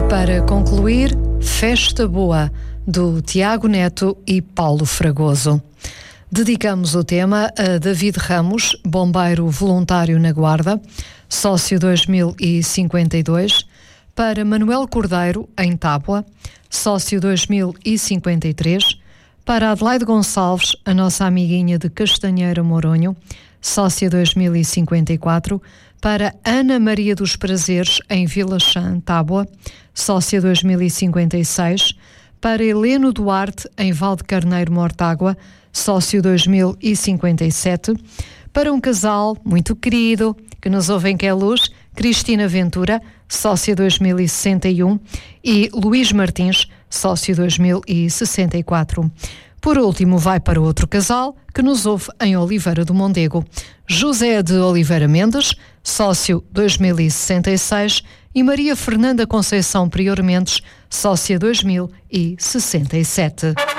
Para concluir, Festa Boa, do Tiago Neto e Paulo Fragoso. Dedicamos o tema a David Ramos, bombeiro voluntário na Guarda, sócio 2052, para Manuel Cordeiro, em Tábua, sócio 2053, para Adelaide Gonçalves, a nossa amiguinha de Castanheira Moronho, sócia 2054, para Ana Maria dos Prazeres, em Vila Chã, Tábua, sócia 2056, para Heleno Duarte, em Valdecarneiro, Mortágua, sócio 2057, para um casal muito querido, que nos ouve em Queluz, Cristina Ventura, sócia 2061, e Luís Martins, sócio 2064. Por último, vai para outro casal que nos ouve em Oliveira do Mondego, José de Oliveira Mendes, sócio 2066, e Maria Fernanda Conceição Prior Mendes, sócia 2067.